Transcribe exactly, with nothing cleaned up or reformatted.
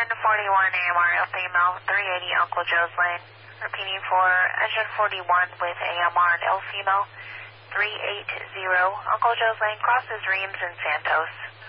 engine forty-one A M R L female, three eighty Uncle Joe's Lane. Repeating for engine forty-one with A M R and L female, three eighty Uncle Joe's Lane, crosses Reams and Santos.